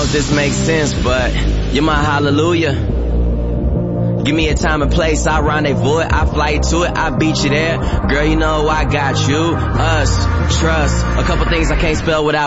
if this makes sense, but you're my hallelujah. Give me a time and place, I rendezvous it, I fly to it, I beat you there. Girl, you know I got you, us, trust, a couple things I can't spell without